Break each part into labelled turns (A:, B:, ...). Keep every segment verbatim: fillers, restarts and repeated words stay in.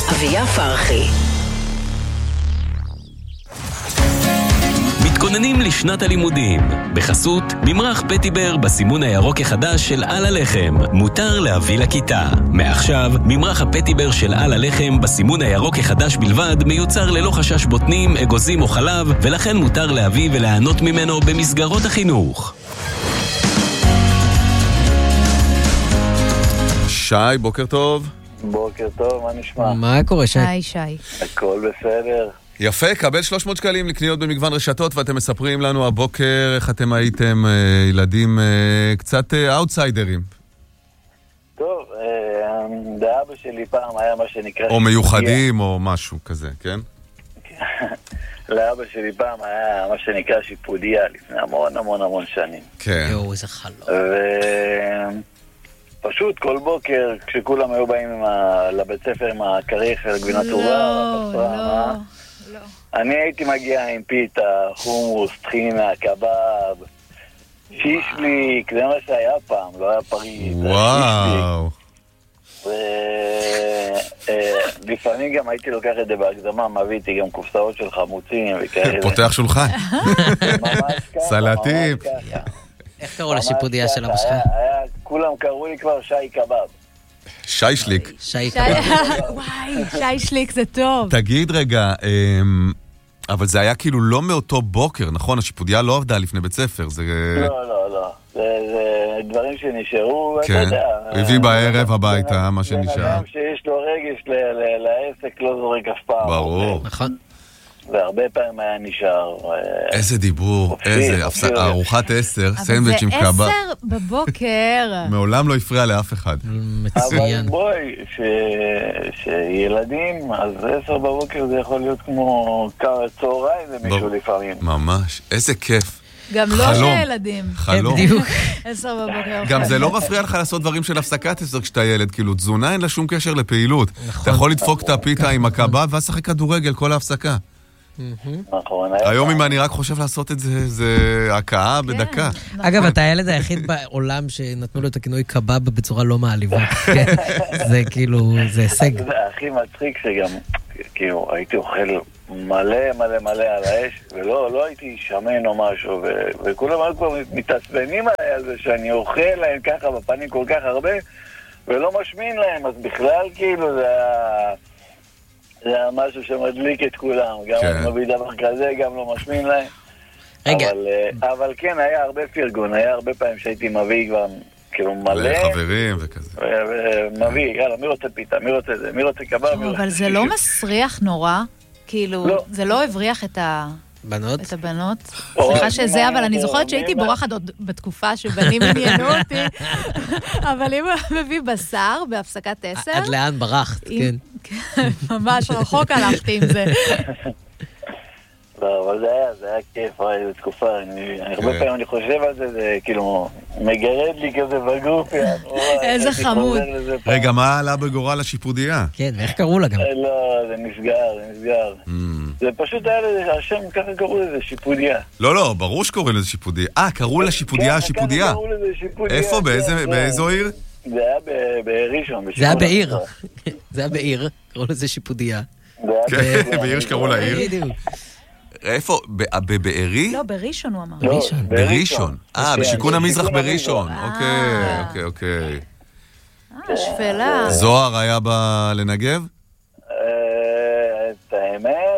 A: אביה פרחי.
B: מתכוננים לשנת הלימודים. בחסות ממרח פטיבר בסימון הירוק החדש של על הלחם. מותר להביא לכיתה. מעכשיו, ממרח הפטיבר של על הלחם בסימון הירוק החדש בלבד מיוצר ללא חשש בוטנים, אגוזים או חלב, ולכן מותר להביא ולענות ממנו במסגרות החינוך.
C: שי, בוקר טוב.
D: בוקר טוב, מה נשמע?
E: מה קורה, שי?
F: היי, שי.
D: הכל בסדר.
C: יפה, קבל שלוש מאות שקלים לקניות במגוון רשתות, ואתם מספרים לנו הבוקר איך אתם הייתם אה, ילדים אה, קצת אה, אאוטסיידרים.
D: טוב, אה, לאבא שלי פעם היה מה שנקרא...
C: או מיוחדים או משהו כזה, כן?
D: לאבא שלי פעם היה מה שנקרא שיפודיה, לפני המון המון המון שנים.
C: כן.
E: יואו, איזה חלום.
D: ופשוט כל בוקר, כשכולם היו באים ה... לבית ספר עם הכריך וגבינה טובה,
F: לא,
D: הפסטרמה,
F: לא.
D: אני הייתי מגיע עם פיתה, חומוס, טחינה, קבב, שישליק, זה מה שהיה פעם, לא היה פריט.
C: וואו.
D: ולפעמים גם הייתי לוקח את זה בהקדמה, מביא איתי גם קופסאות של חמוצים וכאלה.
C: פותח שולחן.
D: ממש ככה,
C: סלטים.
D: ממש ככה.
E: איך קראו לשיפודיה של אבא שלך?
D: כולם קראו לי כבר שי קבב.
C: שי שליק.
E: שי
F: שי-
E: קבב.
F: וואי, שי שליק זה טוב.
C: תגיד רגע, אמ, אבל זה היה כאילו לא מאותו בוקר, נכון? השיפודיה לא עבדה לפני בית ספר, זה...
D: לא, לא, לא. זה זה דברים שנשארו, ואתה
C: כן,
D: יודע.
C: הביא בערב הביתה, מה שנשאר.
D: בן אדם שיש לו רגש ל- ל- לעסק לא זורק אף פעם.
C: ברור.
E: נכון.
D: והרבה פעמים היה נשאר.
C: איזה דיבור,
D: אופיר,
C: איזה
D: אופיר.
C: הפס- ארוחת עשר,
F: אבל
C: סנדוויץ' עם
F: זה
C: קבב.
F: עשר בבוקר.
C: מעולם לא הפריע לאף אחד.
D: אבל
E: מצוין.
D: בואי, ש- שילדים, אז עשר בבוקר זה יכול להיות כמו צהריים למישהו
C: ברור.
D: לפעמים.
C: ממש, איזה כיף.
F: גם לא
C: חלום.
F: שילדים.
C: חלום.
E: בדיוק.
F: עשר בבוקר.
C: גם זה לא מפריע לך לעשות דברים של הפסקת עשר כשאתה ילד, כאילו תזונה אין לה שום קשר לפעילות. אתה יכול לדפוק את הפיתה עם הקבב ואז שחק כדורגל כל ההפסקה.
D: נכון.
C: היום אם אני רק חושב לעשות את זה, זה הכאה בדקה.
E: אגב, אתה הילד היחיד בעולם שנתנו לו את הכינוי קבב בצורה לא מעליבה. כן. זה כאילו, זה הישג.
D: זה הכי מצחיק שגם, כאילו, הייתי אוכל מלא מלא מלא על האש, ולא, לא הייתי שמן או משהו, ו- וכולם היו כבר מתעצבנים עליי על זה שאני אוכל להם ככה בפנים כל כך הרבה, ולא משמין להם, אז בכלל כאילו זה היה... זה היה משהו שמדליק את כולם, גם
C: כן.
D: אני מביא דבר כזה, גם לא משמין להם.
E: רגע.
D: אבל, אה, אבל כן, היה הרבה פרגון, היה הרבה פעמים שהייתי מביא כבר כאילו מלא,
C: לחברים וכזה.
D: ו- ומביא, יאללה, מי רוצה פיתה, מי רוצה זה, מי רוצה קבב, מי רוצה...
F: אבל זה לא מסריח נורא? כאילו,
D: לא.
F: זה לא הבריח את ה...
E: בנות?
F: את הבנות.
D: או,
F: סליחה שזה, אבל אני
D: או,
F: זוכרת
D: או,
F: שהייתי
D: או,
F: בורחת עוד בתקופה שבנים עניינו אותי. אבל אם הוא מביא בשר בהפסקת עשר...
E: עד לאן ברחת, כן.
F: כן, ממש רחוק הלכתי עם זה.
D: לא, אבל זה היה, זה היה כיף, וואי, זו תקופה, אני, אני הרבה פעמים אני חושב על זה, זה כאילו מגרד לי כזה בגוף,
F: איזה חמוד.
C: רגע, מה עלה בגורל השיפודיה?
E: כן, ואיך קראו לה גם?
D: לא, זה נסגר, זה נסגר. זה פשוט היה לזה, השם ככה קראו לזה שיפודיה.
C: לא, לא, ברור שקוראים לזה שיפודיה. אה, קראו לה שיפודיה,
D: כן,
C: שיפודיה.
D: ככה קראו לזה שיפודיה.
C: איפה?
D: כן,
C: באיזה-
D: זה-
C: באיזו עיר?
D: זה היה ב- בראשון.
E: זה היה
D: בשיכון
E: בעיר.
D: המזרח.
E: זה היה בעיר, קראו לזה שיפודיה.
D: זה היה
C: כן, בעיר שקראו לה עיר.
E: בדיוק.
C: איפה? ב- בבארי?
F: לא, בראשון הוא אמר.
D: לא,
E: בראשון.
C: בראשון. אה,
D: כן,
C: בשיכון המזרח
D: בשיכון
C: בראשון.
D: המזרח.
C: אוקיי,
F: אה.
C: אוקיי, אוקיי.
F: אה, שפלה.
C: זוהר היה בא לנגב?
D: אה, את האמת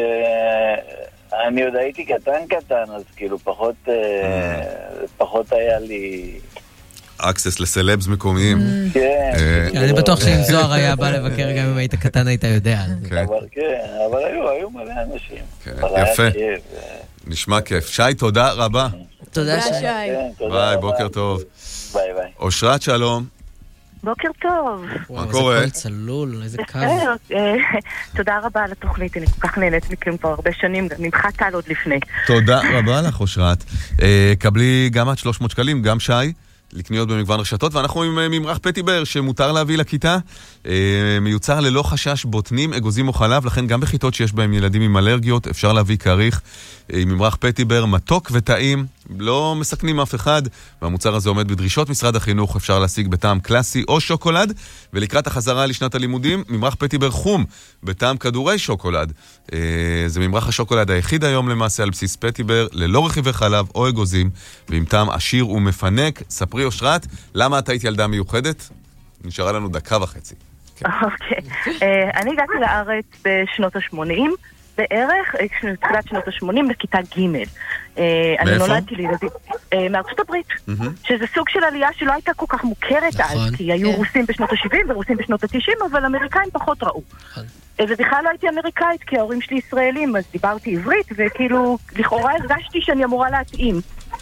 D: שאני עוד הייתי קטן קטן, אז כאילו פחות אה, פחות היה לי...
C: אקסס לסלבס מקומיים.
D: כן.
C: אה,
E: אני בטוח שאם זוהר היה בא לבקר, גם אם היית קטן, היית יודע.
C: כן,
D: אבל כן, אבל היו, היו מלא אנשים.
C: כן,
D: אבל היה
C: יפה.
D: כיף, אה,
C: נשמע כיף. שי, תודה רבה.
E: תודה, שי.
F: שי.
D: כן, תודה
C: ביי,
D: רבה.
C: בוקר טוב.
D: ביי ביי.
C: אושרת, שלום.
G: בוקר טוב.
E: וואו,
C: קורה?
E: איזה קול צלול, איזה קו.
G: בסדר, אה, תודה רבה על התוכנית, אני כל כך נהנית מכם כבר הרבה שנים, גם ממך טל עוד לפני.
C: תודה רבה לך, אושרת. אה, קבלי גם עד שלוש מאות שקלים, גם שי, לקניות במגוון רשתות, ואנחנו עם אה, ממרח פטיבר שמותר להביא לכיתה. אה, מיוצר ללא חשש בוטנים, אגוזים או חלב, לכן גם בכיתות שיש בהם ילדים עם אלרגיות, אפשר להביא כריך אה, עם ממרח פטיבר, מתוק וטעים, לא מסכנים אף אחד, והמוצר הזה עומד בדרישות משרד החינוך, אפשר להשיג בטעם קלאסי או שוקולד, ולקראת החזרה לשנת הלימודים, ממרח פטיבר חום, בטעם כדורי שוקולד. זה ממרח השוקולד היחיד היום למעשה על בסיס פטיבר, ללא רכיבי חלב או אגוזים, ועם טעם עשיר ומפנק. ספרי אושרת, למה את היית ילדה מיוחדת? נשארה לנו דקה וחצי.
G: אוקיי. אני הגעתי לארץ בשנות ה-שמונים, בערך, תחילת שנות ה-שמונים, בכיתה ג'. אני נולדתי לילדים מארצות הברית, שזה סוג של עלייה שלא הייתה כל כך מוכרת אז, כי היו רוסים בשנות ה-שבעים ורוסים בשנות ה-תשעים, אבל אמריקאים פחות ראו. ובכלל לא הייתי אמריקאית, כי ההורים שלי ישראלים, אז דיברתי עברית, וכאילו, לכאורה הרגשתי שאני אמורה להתאים.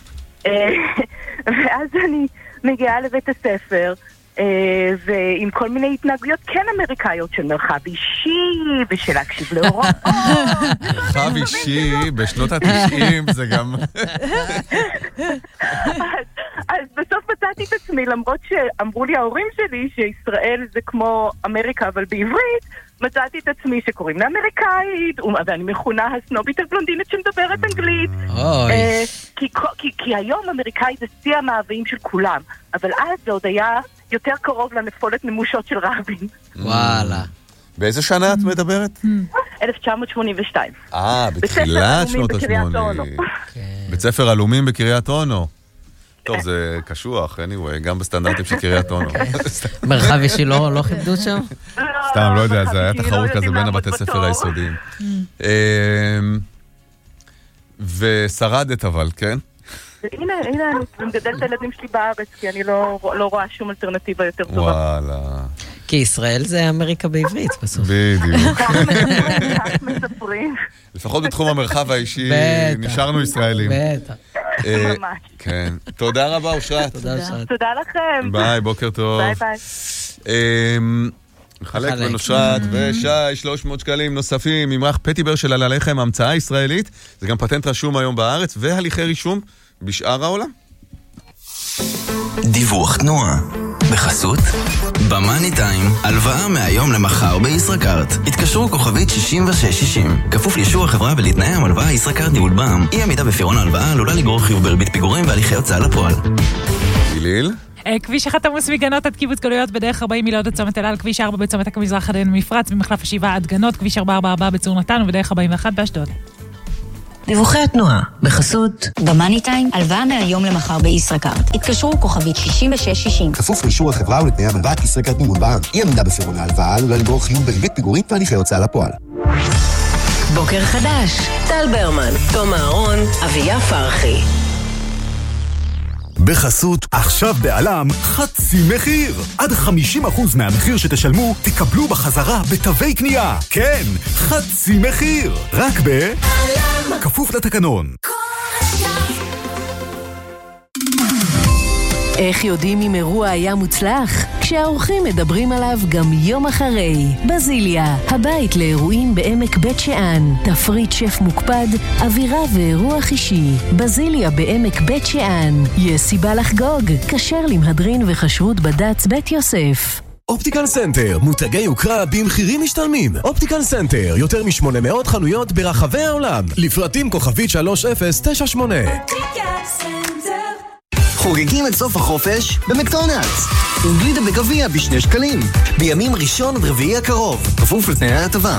G: ואז אני מגיעה לבית הספר, ועם כל מיני התנהגויות כן אמריקאיות של מרחב אישי ושל להקשיב להוראות.
C: מרחב אישי בשנות ה-תשעים זה גם...
G: אז בסוף מצאתי את עצמי, למרות שאמרו לי ההורים שלי שישראל זה כמו אמריקה אבל בעברית, מצאתי את עצמי שקוראים לה אמריקאית, ואני מכונה הסנובית הבלונדינית שמדברת אנגלית. כי היום אמריקאית זה שיא המאוויים של כולם, אבל אז זה עוד היה יותר קרוב לנפולת נמושות של רבין.
E: וואלה.
C: באיזה שנה את מדברת?
G: אלף תשע מאות שמונים ושתיים.
C: אה, בתחילת שנות ה-שמונים. בית ספר אלומים בקריית אונו. טוב, זה קשוח, anyway, גם בסטנדרטים של קריית אונו.
E: מרחב אישי לא כיבדו שם?
C: סתם, לא יודע, זה היה תחרות כזה בין הבתי ספר היסודיים. ושרדת אבל, כן?
G: הנה, הנה, אני מגדל את הילדים שלי בארץ, כי אני לא רואה שום אלטרנטיבה יותר טובה.
C: וואלה.
E: כי ישראל זה אמריקה בעברית בסוף.
C: בדיוק.
G: כך מספרים.
C: לפחות בתחום המרחב האישי, נשארנו ישראלים.
E: בטח.
G: ממש.
C: כן. תודה רבה, אושרת.
E: תודה, אושרת.
G: תודה לכם.
C: ביי, בוקר טוב.
G: ביי ביי.
C: חלק בין אושרת ושי, שלוש מאות שקלים נוספים, ממרח פטיבר של על הלחם, המצאה ישראלית. זה גם פטנט רשום היום בארץ, והליכי רישום בשאר העולם.
B: דיווח תנועה בחסות במאני טיים, הלוואה מהיום למחר בישראכרט. התקשרו כוכבית שישים ושש שישים. כפוף לאישור החברה ולתנאי המלוואה. ישראכרט ניהול בע"מ. אי עמידה בפירעון ההלוואה עלולה לגרור חיוב בריבית פיגורים והליכי הוצאה לפועל.
C: גיליל?
A: כביש אחד עמוס מגנות עד קיבוץ גלויות בדרך ארבעים מילוד עד צומת אל על, כביש ארבע בצומת עכו מזרח עד עין מפרץ, במחלף השבעה עד גנות, כביש ארבע ארבע ארבע בצור נתן ובדרך ארבעים ואחת באשדוד.
H: דיווחי התנועה בחסות במאני טיים, הלוואה מהיום למחר בישראכרט. התקשרו כוכבית שישים ושש שישים.
I: כפוף לאישור החברה ולתנאי המלוואה. ישראכרט ניהול בע"מ. אי עמידה בפירעון ההלוואה עלולה לגרור חיוב בריבית פיגורים והליכי הוצאה לפועל.
H: בוקר חדש, טל ברמן, תום אהרון, אביה פרחי.
J: בחסות עכשיו בעלם חצי מחיר. עד חמישים אחוז מהמחיר שתשלמו תקבלו בחזרה בתווי קנייה. כן, חצי מחיר. רק בעלם. כפוף לתקנון.
H: איך יודעים אם אירוע היה מוצלח? כשהאורחים מדברים עליו גם יום אחרי. בזיליה, הבית לאירועים בעמק בית שאן. תפריט שף מוקפד, אווירה ואירוח אישי. בזיליה בעמק בית שאן. יש סיבה לחגוג. כשר למהדרין וחשרות בד"ץ בית יוסף.
K: אופטיקל סנטר, מותגי יוקרה במחירים משתלמים. אופטיקל סנטר, יותר מ-שמונה מאות חנויות ברחבי העולם. לפרטים כוכבית שלוש אפס תשע שמונה.
L: חוגגים את סוף החופש במקדונלדס. עם גלידה בגביע בשני שקלים. בימים ראשון עד רביעי הקרוב. כפוף לתנאי ההטבה.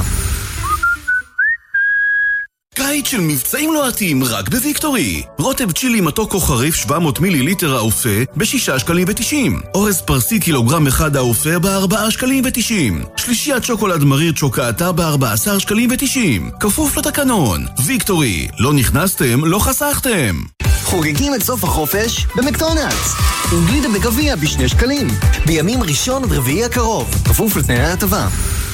M: קיץ של מבצעים לוהטים רק בוויקטורי. רוטב צ'ילי מתוק או חריף שבע מאות מיליליטר האופה בשישה שקלים ותשעים. אורז פרסי קילוגרם אחד האופה בארבעה שקלים ותשעים. שלישיית שוקולד מריר צ'וקאטה בארבע עשרה שקלים ותשעים. כפוף לתקנון. ויקטורי, לא נכנסתם, לא חסכתם.
L: חוגגים את סוף החופש במקדונלדס. עם גלידה בגביע בשני שקלים. בימים ראשון עד רביעי הקרוב. כפוף לתנאי ההטבה.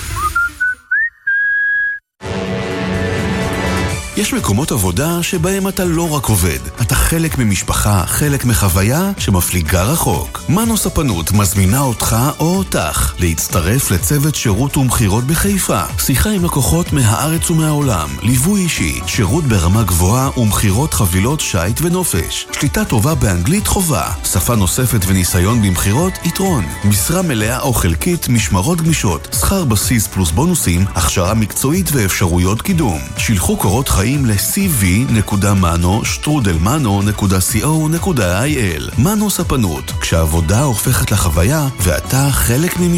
M: יש מקומות עבודה שבהם אתה לא רק עובד, אתה חלק ממשפחה, חלק מחוויה שמפליגה רחוק. מנו ספנות מזמינה אותך או אותך להצטרף לצוות שירות ומחירות בחיפה. שיחה עם לקוחות מהארץ ומהעולם, ליווי אישי, שירות ברמה גבוהה ומחירות חבילות שייט ונופש. שליטה טובה באנגלית חובה, שפה נוספת וניסיון במחירות יתרון. משרה מלאה או חלקית, משמרות גמישות, שכר בסיס פלוס בונוסים, הכשרה מקצועית ואפשרויות קידום. שילחו קורות חיים מוזמנים ל-סי וי נקודה מנו שטרודל מנו נקודה סי או נקודה איי אל. מנו ספנות, כשהעבודה הופכת לחוויה ואתה חלק ממשפחה.